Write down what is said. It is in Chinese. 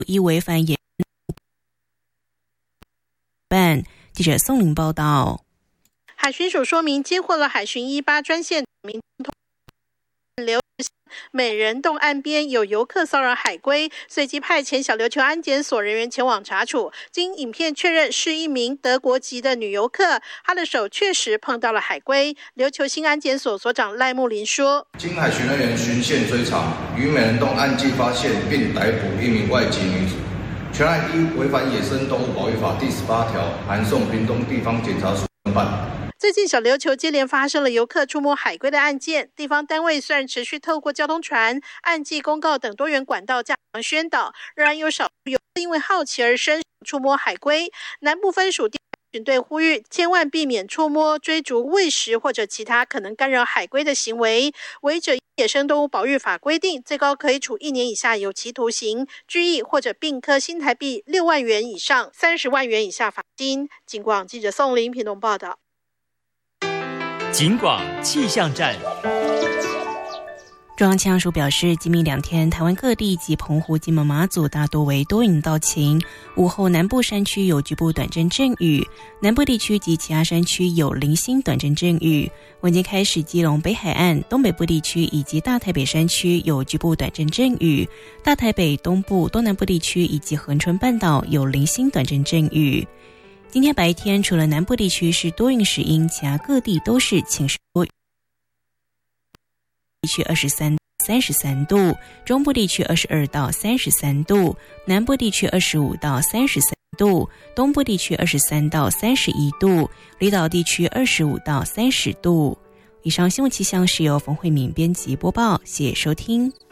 依违反也办。记者宋玲报道。 海巡署说明，接获了海巡18专线民通美人洞岸边有游客骚扰海龟，随即派遣小琉球安检所人员前往查处。经影片确认是一名德国籍的女游客，她的手确实碰到了海龟。琉球新安检所所长赖木林说：“ 经海巡人员循线追查，于美人洞岸际发现并逮捕一名外籍女子，全案依违反野生动物保育法第18条，函送屏东地方检察署侦办。” 最近小琉球接连发生了游客触摸海龟的案件，地方单位虽然持续透过交通船、岸际公告等多元管道加强宣导，仍然有少数游客因为好奇而伸手触摸海龟。南部分属地巡队呼吁，千万避免触摸、追逐、喂食或者其他可能干扰海龟的行为。违者野生动物保育法规定，最高可以处1年以下有期徒刑、拘役或者并科新台币6万元以上30万元以下罚金。警广记者宋林屏东报道。 警广气象站。 中央气象署表示，今明2天，台湾各地及澎湖、金门、马祖大多为多云到晴，午后南部山区有局部短阵阵雨，南部地区及其他山区有零星短阵阵雨。晚间开始，基隆北海岸、东北部地区以及大台北山区有局部短阵阵雨，大台北东部、东南部地区以及恒春半岛有零星短阵阵雨。今天白天，除了南部地区是多云时阴，其他各地都是晴时多云。地区23、33度，中部地区22到33度，南部地区25到33度，东部地区23到31度，离岛地区25到30度。以上新闻气象是由冯慧敏编辑播报，谢谢收听。